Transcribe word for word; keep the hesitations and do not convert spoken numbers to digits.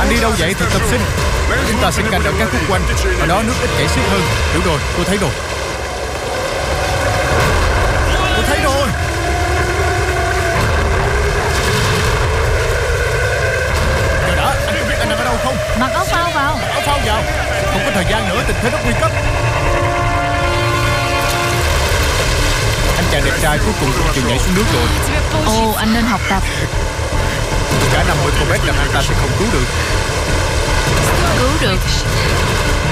Anh đi đâu vậy thực tập sinh? Chúng ta sẽ canh ở các khúc quanh, ở đó nước ít chảy xiết hơn. Hiểu rồi, tôi thấy rồi. Tôi thấy rồi. Chờ đã, anh có biết anh đang ở đâu không? Mặc áo phao vào. Áo phao vào. Không có thời gian nữa, tình thế rất nguy cấp. Anh chàng đẹp trai cuối cùng cũng chịu nhảy xuống nước rồi. Ồ, anh nên học tập. Cả năm mươi cô bé rằng anh ta sẽ không cứu được. Cứu được.